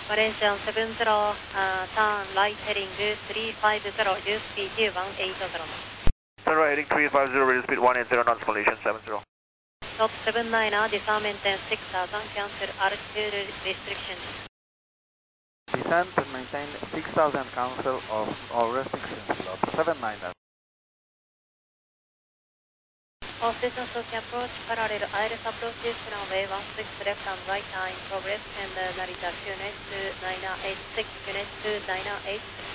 Valencia 70, turn right heading 350, use speed 180 knots. Turn right heading 350, radio speed 180 knots, Malaysian 70. Top 79, disarm maintain 6000, cancel altitude restrictions. Descent and maintain 6000, cancel of all restrictions, lot 79. All stations can approach parallel ILS approaches runway 16 left and right in progress and Narita QNH 2986, QNH 2986.